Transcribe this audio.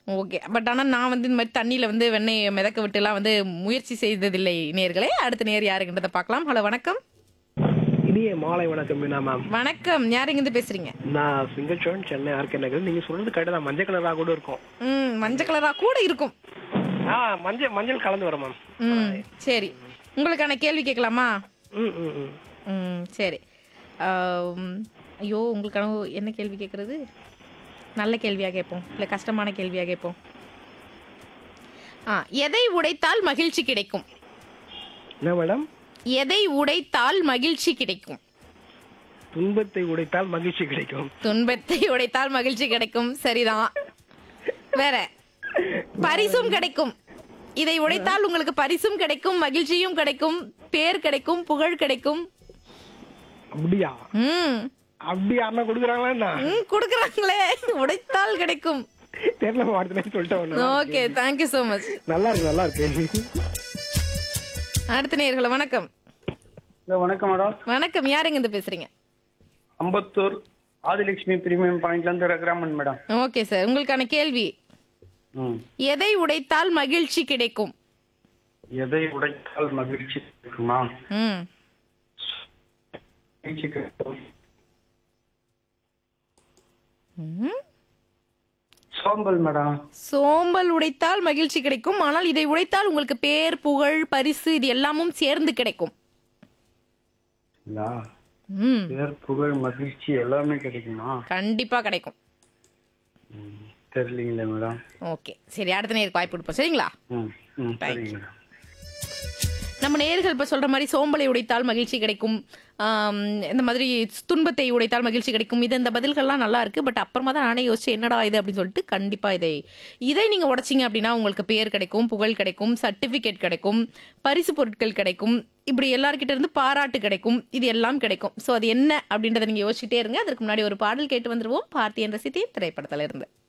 Okay. But ஆனா நான் வந்து இந்த மாரி தண்ணீல வந்து வெண்ணெய மிதக்க விட்டுலாம் வந்து முயற்சி செய்ததில்லை நேயர்களே. அடுத்த நேயர் யாருங்கன்றத பார்க்கலாம். ஹலோ வணக்கம். இனிய மாலை வணக்கம் மீனா மேம். வணக்கம். யார் எங்கேருந்து பேசுறீங்க? நான் சிங்கச்சோன் சென்னை ஆர்கே நகர். நீங்க சொல்றது கரெக்ட் தான். மஞ்சள் கலரா கூட இருக்கும். மஞ்சள் கலரா கூட இருக்கும். மஞ்சள் மஞ்சள் கலந்து வரும் மேம். சரி. உங்களுக்கான கேள்வி கேட்கலாமா? ம் ம் ம் சரி. ஐயோ! உங்களுக்கான என்ன கேள்வி கேட்கறது? நல்ல கேள்வியா கேட்போம். இல்ல கஷ்டமான கேள்வியா கேட்போம். எதை உடைத்தால் மகிழ்ச்சி கிடைக்கும்? என்ன மேடம்? எதை உடைத்தால் மகிழ்ச்சி கிடைக்கும்? துன்பத்தை உடைத்தால் மகிழ்ச்சி கிடைக்கும். துன்பத்தை உடைத்தால் மகிழ்ச்சி கிடைக்கும். சரிதான். வேற பரிசும் கிடைக்கும். இதை உடைத்தால் உங்களுக்கு பரிசும் கிடைக்கும், மகிழ்ச்சியும் கிடைக்கும், பேர் கிடைக்கும், புகழ் கிடைக்கும். அப்படியா? அப்படி யாருன்னா கொடுக்குறாங்களா? குடுக்குறாங்களே. உடைத்தால் கிடைக்கும். தெரியல வார்த்தை சொல்லிட்டேன். Okay, thank you so much. நல்லா இருக்கு நல்லா இருக்கு. அடுத்த நேயர்களே வணக்கம். வணக்கம் மேடம். வணக்கம். யார் எங்க இருந்து பேசுறீங்க? அம்பத்தூர் ஆதிலட்சுமி பிரீமியம் பாயிண்ட்ல இருந்து ரகுராமன் மேடம். Okay sir. உங்களுக்கான கேள்வி, எதை உடைத்தால் மகிழ்ச்சி கிடைக்கும்? எதை உடைத்தால் மகிழ்ச்சி கிடைக்குமா? மகிழ்ச்சி கிடைக்கும். சோம்பல் மேடம். சோம்பல் உடைத்தால் மகிழ்ச்சி கிடைக்கும். ஆனால் இதை உடைத்தால் உங்களுக்கு பேர், புகழ், பரிசு இது எல்லாமும் சேர்ந்து கிடைக்கும். பேர், புகழ், மகிழ்ச்சி எல்லாமே கிடைக்குமா? கண்டிப்பா கிடைக்கும். தெரியலீங்களே மேடம். ஓகே சரி, அடுத்த நேருக்கு வாய்ப்பு கொடுப்போம். சரிங்களா? சரிங்க. நம்ம நேயர்கள் இப்ப சொல்ற மாதிரி சோம்பலை உடைத்தால் மகிழ்ச்சி கிடைக்கும், இந்த மாதிரி துன்பத்தை உடைத்தால் மகிழ்ச்சி கிடைக்கும், இது இந்த பதில்கள்லாம் நல்லா இருக்கு. பட் அப்புறமா தான் நானே யோசிச்சு என்னடா இது அப்படின்னு சொல்லிட்டு கண்டிப்பா இதை நீங்க உடைச்சிங்க அப்படின்னா உங்களுக்கு பேர் கிடைக்கும், புகழ் கிடைக்கும், சர்டிபிகேட் கிடைக்கும், பரிசு பொருட்கள் கிடைக்கும், இப்படி எல்லார்கிட்ட இருந்து பாராட்டு கிடைக்கும், இது எல்லாம் கிடைக்கும். ஸோ அது என்ன அப்படின்றத நீங்க யோசிச்சுட்டே இருங்க. அதற்கு முன்னாடி ஒரு பாடல் கேட்டு வந்துருவோம். பார்த்தி என்ற சித்தி திரைப்படத்துல இருந்து.